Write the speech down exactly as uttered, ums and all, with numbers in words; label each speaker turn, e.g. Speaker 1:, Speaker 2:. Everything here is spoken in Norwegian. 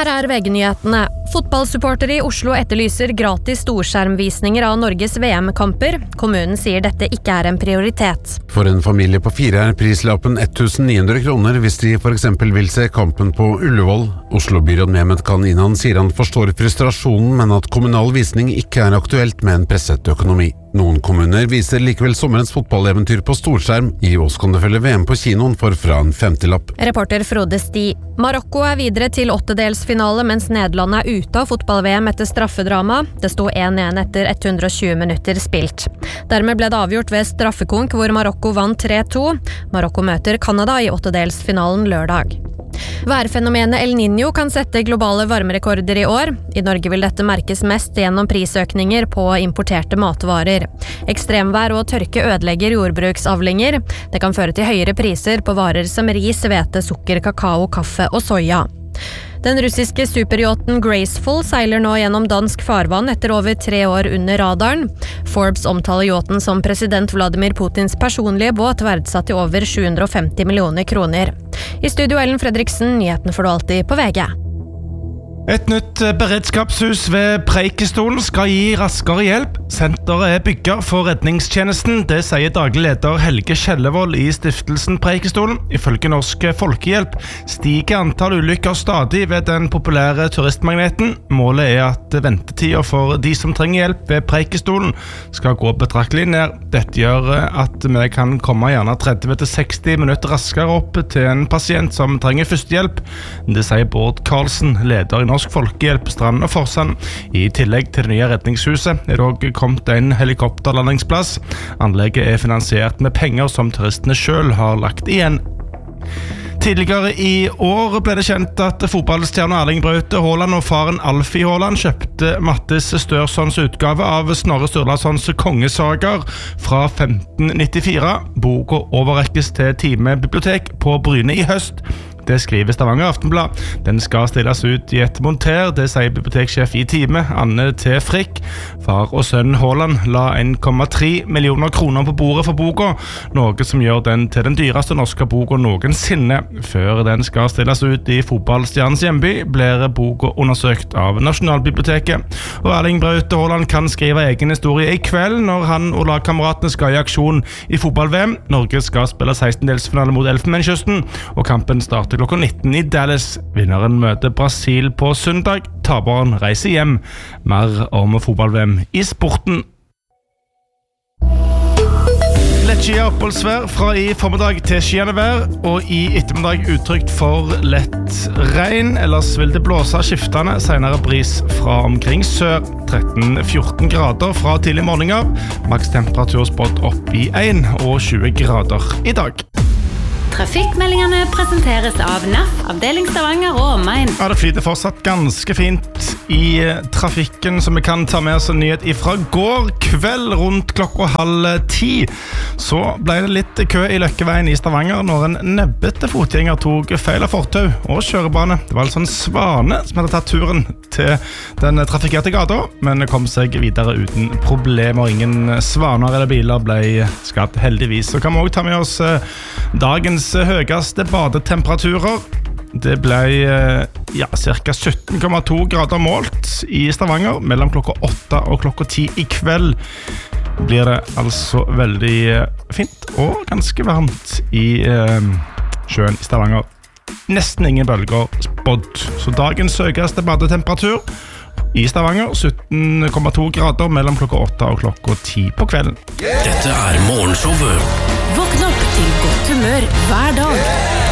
Speaker 1: Her er V G-nyhetene. Fotballsupportere i Oslo etterlyser gratis storskjermvisninger av Norges V M-kamper. Kommunen sier dette ikke er en prioritet.
Speaker 2: For en familie på fire er prislappen tusen ni hundre kroner hvis de for eksempel vil se kampen på Ullevål. Oslo-byråd Mehmet Kaninan sier han forstår frustrasjonen, men at kommunal visning ikke er aktuelt med en presset økonomi. Noen kommuner viser likevel sommerens fotballeventyr på storskjerm. I oss kan det følge V M på kinoen for fra en femtilapp.
Speaker 1: Reporter Frode Sti. Marokko er videre til åttedelsfinale, mens Nederland er ute av fotball-V M etter straffedrama. Det sto én én etter hundre og tjue minutter spilt. Dermed ble det avgjort ved straffekonk, hvor Marokko vant tre to. Marokko møter Canada i åttedelsfinalen lørdag. Værfenomenet El Niño kan sette globale varmerekorder i år. I Norge vil dette merkes mest gjennom prisøkninger på importerte matvarer. Ekstremvær og tørke ødelegger jordbruksavlinger. Det kan føre til høyere priser på varer som ris, hvete, sukker, kakao, kaffe og soya. Den russiske superyachten Graceful seiler nå gjennom dansk farvann etter over tre år under radaren. Forbes omtaler yachten som president Vladimir Putins personlige båt, verdsatt til over sju hundre og femti millioner kroner. I studio Ellen Fredriksen, nyhetene får du alltid på V G.
Speaker 3: Et nytt beredskapshus ved Preikestolen skal gi raskere hjelp. Senteret er bygget for redningstjenesten, det sier daglig leder Helge Kjellevold i stiftelsen Preikestolen. Ifølge Norsk Folkehjelp stiger antall ulykker stadig ved den populære turistmagneten. Målet er at ventetiden for de som trenger hjelp ved Preikestolen skal gå betraktelig ned. Dette gjør at vi kan komme gjerne tretti til seksti minutter raskere opp til en pasient som trenger førstehjelp. Det sier Bård Karlsen, leder i Norsk Folkehjelp Strand og Forsand. I tillegg til det nye redningshuset er det også kommet en helikopterlandingsplass. Anlegget er finansiert med penger som turistene selv har lagt igjen. Tidligere i år ble det kjent at fotballstjerne Erling Braut Haaland og faren Alfie Haaland kjøpte Mattis Størssons utgave av Snorre Sturlasons kongesager fra femten nittifire. Boka overrekkes til Time bibliotek på Bryne i høst. Det skriver Stavanger Aftenblad. Den skal stilles ut i et monter, det sier biblioteksjef i Time, Anne T. Frikk. Far og sønn Haaland la en komma tre millioner kroner på bordet for boka, noe som gjør den til den dyreste norske boka noensinne. Før den skal stilles ut i fotballstjernens hjemby, blir boka undersøkt av Nasjonalbiblioteket. Og Erling Braut Haaland kan skrive egen historie i kveld når han og lagkameratene skal i aksjon i fotball-V M. Norge skal spille sekstendelsfinale mot Elfenbenskysten, og kampen starter klokka nitten i Dallas. Vinneren møter Brasil på søndag. Taperen reiser hjem. Mer om fotball-V M i sporten. Lettskyet oppholdsvær fra i formiddag til skyende vær, og i ettermiddag utrygt for lett regn. Ellers vil det blåse skiftende, senere bris fra omkring sør. tretten til fjorten grader fra tidlig morgen av. Maks temperatur spådd opp i en og tjue grader i dag.
Speaker 4: Trafikkmeldingene presenteres av N A F, avdeling Stavanger og omegn.
Speaker 3: Ja, det flyter fortsatt ganske fint i trafikken, som vi kan ta med oss en nyhet ifra går kveld rundt klokka halv ti. Så ble det litt kø i Løkkeveien i Stavanger når en nebbete fotgjenger tok feil av fortau og kjørebane. Det var altså en svane som hadde tatt turen til den trafikkerte gata, men kom seg videre uten problemer. Ingen svaner eller biler ble skapt, heldigvis. Så kan vi også ta med oss dagens høyeste badetemperaturer. Det ble ja, cirka sytten komma to grader målt i Stavanger mellom klokka åtte og klokka ti i kveld. Blir det altså veldig fint og ganske varmt i eh, sjøen i Stavanger. Nesten ingen bølger spådd. Så dagens høyeste badetemperatur i Stavanger sytten komma to grader mellom klokka åtte og klokka ti på kvelden.
Speaker 5: Dette er morgenshowet.
Speaker 4: Våkn opp til godt humør hver dag.